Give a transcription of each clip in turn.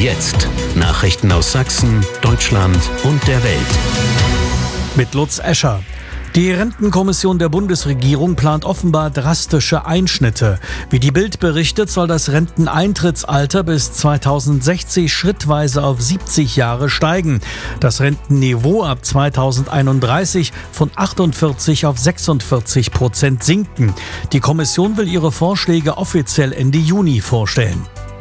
Jetzt Nachrichten aus Sachsen, Deutschland und der Welt. Mit Lutz Escher. Die Rentenkommission der Bundesregierung plant offenbar drastische Einschnitte. Wie die Bild berichtet, soll das Renteneintrittsalter bis 2060 schrittweise auf 70 Jahre steigen. Das Rentenniveau ab 2031 von 48 auf 46% sinken. Die Kommission will ihre Vorschläge offiziell Ende Juni vorstellen.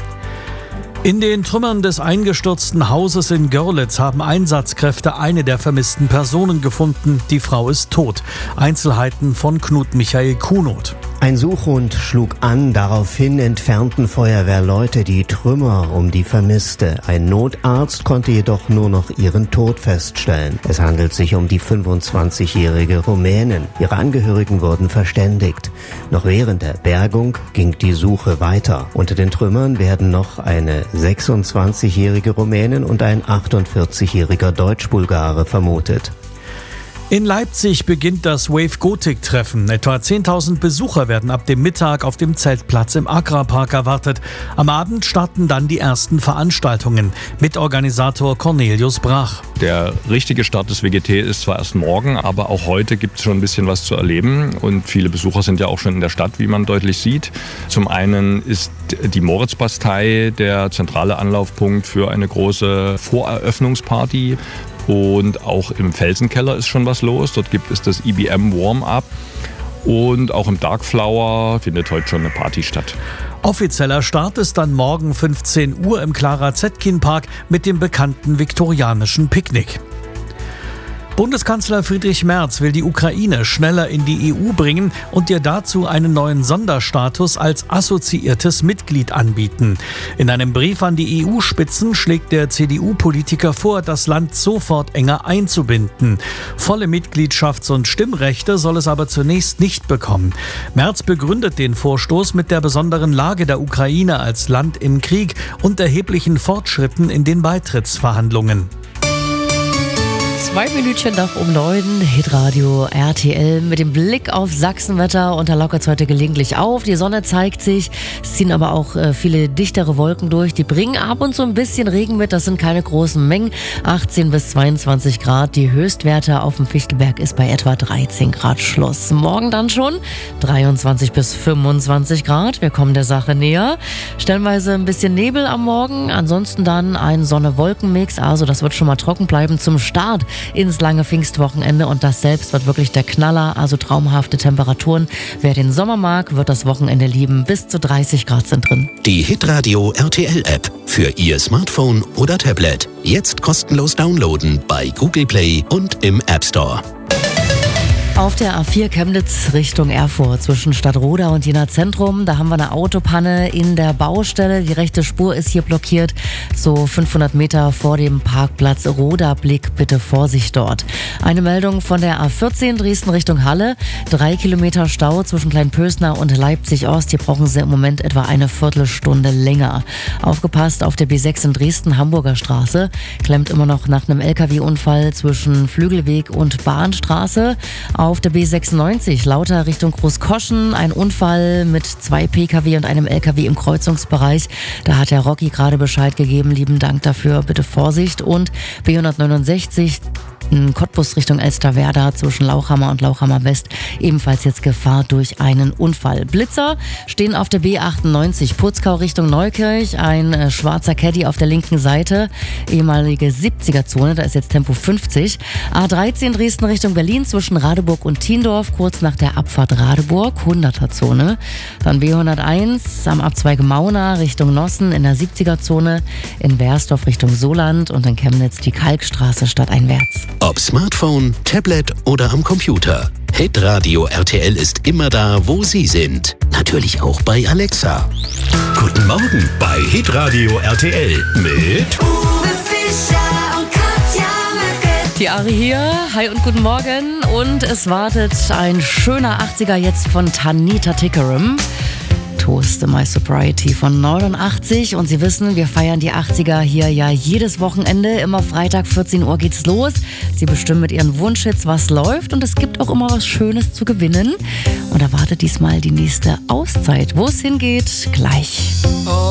In den Trümmern des eingestürzten Hauses in Görlitz haben Einsatzkräfte eine der vermissten Personen gefunden. Die Frau ist tot. Einzelheiten von Knut Michael Kuhnot. Ein Suchhund schlug an, daraufhin entfernten Feuerwehrleute die Trümmer um die Vermisste. Ein Notarzt konnte jedoch nur noch ihren Tod feststellen. Es handelt sich um die 25-jährige Rumänin. Ihre Angehörigen wurden verständigt. Noch während der Bergung ging die Suche weiter. Unter den Trümmern werden noch eine 26-jährige Rumänin und ein 48-jähriger Deutsch-Bulgare vermutet. In Leipzig beginnt das Wave Gothic-Treffen. Etwa 10.000 Besucher werden ab dem Mittag auf dem Zeltplatz im Agrarpark erwartet. Am Abend starten dann die ersten Veranstaltungen. Mitorganisator Cornelius Brach. Der richtige Start des WGT ist zwar erst morgen, aber auch heute gibt es schon ein bisschen was zu erleben. Und viele Besucher sind ja auch schon in der Stadt, wie man deutlich sieht. Zum einen ist die Moritzbastei der zentrale Anlaufpunkt für eine große Voreröffnungsparty. Und auch im Felsenkeller ist schon was los. Dort gibt es das IBM Warm-Up. Und auch im Darkflower findet heute schon eine Party statt. Offizieller Start ist dann morgen 15 Uhr im Clara-Zetkin-Park mit dem bekannten viktorianischen Picknick. Bundeskanzler Friedrich Merz will die Ukraine schneller in die EU bringen und ihr dazu einen neuen Sonderstatus als assoziiertes Mitglied anbieten. In einem Brief an die EU-Spitzen schlägt der CDU-Politiker vor, das Land sofort enger einzubinden. Volle Mitgliedschafts- und Stimmrechte soll es aber zunächst nicht bekommen. Merz begründet den Vorstoß mit der besonderen Lage der Ukraine als Land im Krieg und erheblichen Fortschritten in den Beitrittsverhandlungen. 2 Minütchen nach um 9, Hitradio RTL mit dem Blick auf Sachsenwetter, und da lockert es heute gelegentlich auf. Die Sonne zeigt sich, es ziehen aber auch viele dichtere Wolken durch. Die bringen ab und zu ein bisschen Regen mit, das sind keine großen Mengen. 18 bis 22 Grad, die Höchstwerte auf dem Fichtelberg ist bei etwa 13 Grad Schluss. Morgen dann schon 23 bis 25 Grad, wir kommen der Sache näher. Stellenweise ein bisschen Nebel am Morgen, ansonsten dann ein Sonne-Wolken-Mix, also das wird schon mal trocken bleiben zum Start ins lange Pfingstwochenende, und das selbst wird wirklich der Knaller, also traumhafte Temperaturen. Wer den Sommer mag, wird das Wochenende lieben. Bis zu 30 Grad sind drin. Die Hitradio RTL App für Ihr Smartphone oder Tablet. Jetzt kostenlos downloaden bei Google Play und im App Store. Auf der A4 Chemnitz Richtung Erfurt zwischen Stadtroda und Jena Zentrum, da haben wir eine Autopanne in der Baustelle. Die rechte Spur ist hier blockiert, so 500 Meter vor dem Parkplatz Roda-Blick. Bitte Vorsicht dort. Eine Meldung von der A14 Dresden Richtung Halle. 3 Kilometer Stau zwischen Kleinpösner und Leipzig-Ost. Hier brauchen Sie im Moment etwa eine Viertelstunde länger. Aufgepasst auf der B6 in Dresden, Hamburger Straße. Klemmt immer noch nach einem LKW-Unfall zwischen Flügelweg und Bahnstraße. Auf der B96 Lauter Richtung Großkoschen, ein Unfall mit 2 Pkw und einem LKW im Kreuzungsbereich. Da hat der Rocky gerade Bescheid gegeben. Lieben Dank dafür. Bitte Vorsicht. Und B169 Cottbus Richtung Elsterwerda zwischen Lauchhammer und Lauchhammer West, ebenfalls jetzt Gefahr durch einen Unfall. Blitzer stehen auf der B98 Putzkau Richtung Neukirch, ein schwarzer Caddy auf der linken Seite, ehemalige 70er-Zone, da ist jetzt Tempo 50. A13 Dresden Richtung Berlin zwischen Radeburg und Thiendorf, kurz nach der Abfahrt Radeburg, 100er-Zone. Dann B101 am Abzweig Mauna Richtung Nossen in der 70er-Zone, in Bersdorf Richtung Soland und in Chemnitz die Kalkstraße stadteinwärts. Ob Smartphone, Tablet oder am Computer. Hitradio RTL ist immer da, wo Sie sind. Natürlich auch bei Alexa. Guten Morgen bei Hitradio RTL mit Uwe Fischer und Katja Möcke. Die Ari hier, hi und guten Morgen. Und es wartet ein schöner 80er jetzt von Tanita Tikaram. Toast My Sobriety von 89, und Sie wissen, wir feiern die 80er hier ja jedes Wochenende, immer Freitag 14 Uhr geht's los. Sie bestimmen mit Ihren Wunschhits, was läuft, und es gibt auch immer was Schönes zu gewinnen. Und da wartet diesmal die nächste Auszeit. Wo es hingeht, gleich.